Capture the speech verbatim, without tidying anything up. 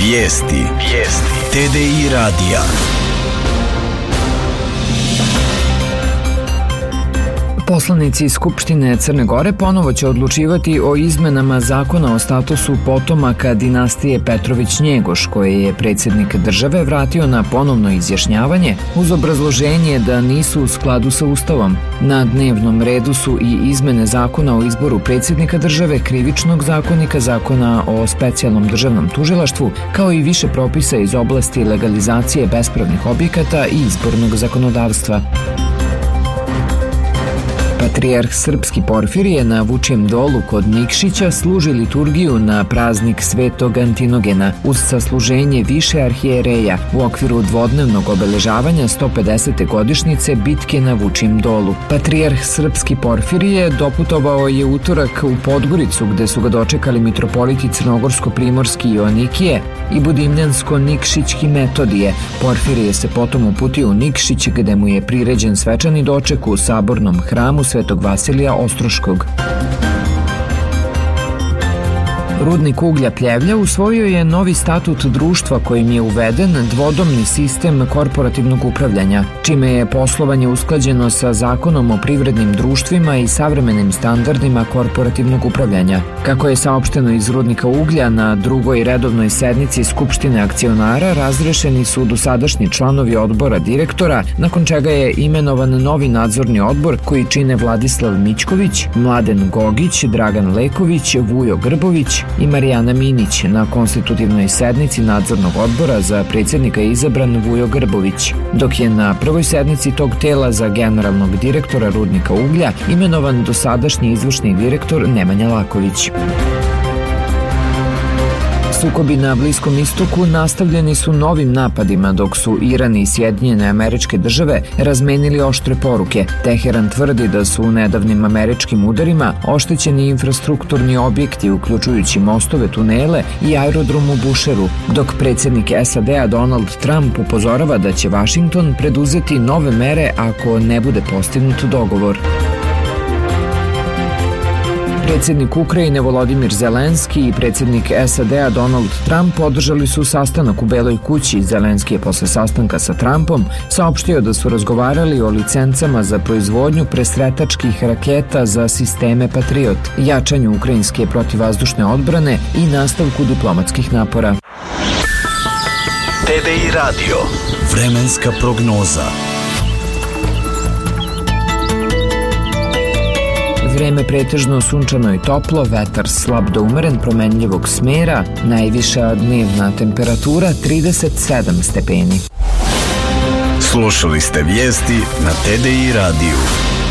Vijesti. Vijesti. T D I radija. Poslanici Skupštine Crne Gore ponovo će odlučivati o izmenama zakona o statusu potomaka dinastije Petrović-Njegoš, koje je predsjednik države vratio na ponovno izjašnjavanje uz obrazloženje da nisu u skladu sa Ustavom. Na dnevnom redu su i izmene zakona o izboru predsjednika države, krivičnog zakonika, zakona o specijalnom državnom tužilaštvu, kao i više propisa iz oblasti legalizacije bespravnih objekata i izbornog zakonodavstva. Patrijarh srpski Porfirije na Vučijem dolu kod Nikšića služi liturgiju na praznik Svetog Antinogena uz sasluženje više arhijereja u okviru dvodnevnog obeležavanja sto pedesete godišnjice bitke na Vučijem dolu. Patrijarh srpski Porfirije doputovao je utorak u Podgoricu, gde su ga dočekali mitropoliti crnogorsko-primorski Joanikije i budimljansko-nikšićki Metodije. Porfirije se potom uputio u Nikšić, gde mu je priređen svečani doček u sabornom hramu Svetog Vasilija Ostroškog. Rudnik uglja Pljevlja usvojio je novi statut društva kojim je uveden dvodomni sistem korporativnog upravljanja, čime je poslovanje usklađeno sa zakonom o privrednim društvima i savremenim standardima korporativnog upravljanja. Kako je saopšteno iz Rudnika uglja, na drugoj redovnoj sednici Skupštine akcionara razrešeni su dosadašnji članovi odbora direktora, nakon čega je imenovan novi nadzorni odbor koji čine Vladislav Mićković, Mladen Gogić, Dragan Leković, Vujo Grbović i Marijana Minić. Na konstitutivnoj sednici nadzornog odbora za predsjednika je izabran Vujo Grbović, dok je na prvoj sednici tog tela za generalnog direktora Rudnika uglja imenovan dosadašnji izvršni direktor Nemanja Laković. Sukobi na Bliskom istoku nastavljeni su novim napadima, dok su Iran i Sjedinjene Američke Države razmenili oštre poruke. Teheran tvrdi da su u nedavnim američkim udarima oštećeni infrastrukturni objekti, uključujući mostove, tunele i aerodrom u Bušeru, dok predsjednik S A D-a Donald Trump upozorava da će Vašington preduzeti nove mere ako ne bude postignut dogovor. Predsjednik Ukrajine Volodimir Zelenski i predsjednik S A D-a Donald Trump održali su sastanak u Beloj kući. Zelenski je posle sastanka sa Trumpom saopštio da su razgovarali o licencama za proizvodnju presretačkih raketa za sisteme Patriot, jačanju ukrajinske protivvazdušne odbrane i nastavku diplomatskih napora. T D I radio. Vremenska prognoza. Vreme pretežno sunčano i toplo, vetar slab do umeren promenljivog smera, najviša dnevna temperatura trideset sedam stepeni. Slušali ste vijesti na T D I radiju.